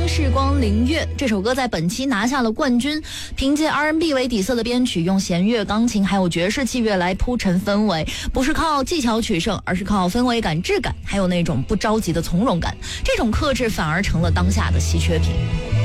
世光灵月这首歌在本期拿下了冠军，凭借 R&B 为底色的编曲，用弦乐、钢琴还有爵士器乐来铺陈氛围，不是靠技巧取胜，而是靠氛围感、质感，还有那种不着急的从容感。这种克制反而成了当下的稀缺品。